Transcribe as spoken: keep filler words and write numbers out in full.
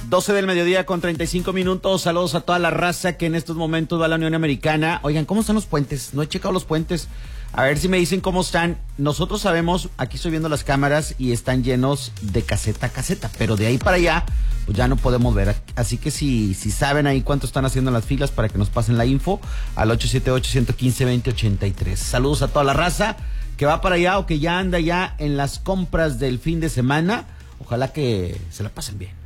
doce del mediodía con treinta y cinco minutos. Saludos a toda la raza que en estos momentos va a la Unión Americana. Oigan, ¿cómo están los puentes? No he checado los puentes. A ver si me dicen cómo están. Nosotros sabemos, aquí estoy viendo las cámaras y están llenos de caseta a caseta, pero de ahí para allá, pues ya no podemos ver. Así que si, si saben ahí cuánto están haciendo las filas para que nos pasen la info al ocho siete ocho, uno uno cinco, dos cero ocho tres. Saludos a toda la raza que va para allá o que ya anda ya en las compras del fin de semana. Ojalá que se la pasen bien.